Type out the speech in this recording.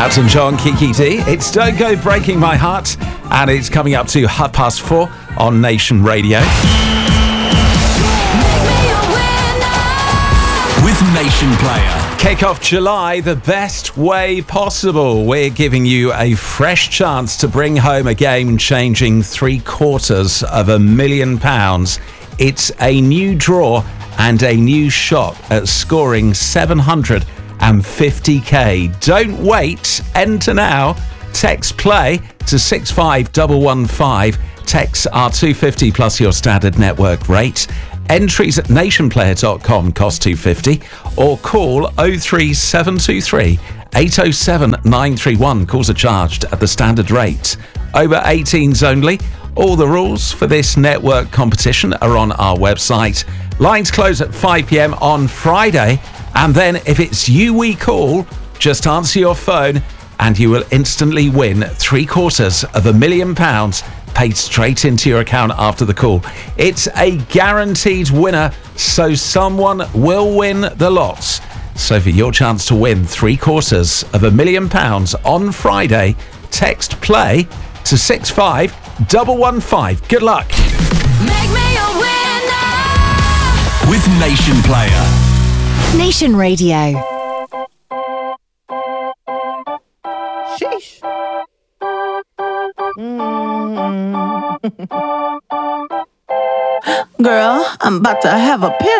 Elton John, Kiki D. It's Don't Go Breaking My Heart, and it's coming up to 4:30 on Nation Radio. With Nation Player. Kick off July the best way possible. We're giving you a fresh chance to bring home a game-changing £750,000. It's a new draw and a new shot at scoring 750k. Don't wait. Enter now. Text play to 65115. Texts are $2.50 plus your standard network rate. Entries at nationplayer.com cost $2.50 or call 03723 807 931. Calls are charged at the standard rate. Over 18s only. All the rules for this network competition are on our website. Lines close at 5 p.m. on Friday. And then if it's you we call, just answer your phone and you will instantly win £750,000 paid straight into your account after the call. It's a guaranteed winner, so someone will win the lots. So for your chance to win £750,000 on Friday, text play to 65115. Good luck. Make me a winner with Nation Player. Nation Radio. Sheesh. Girl, I'm about to have a pin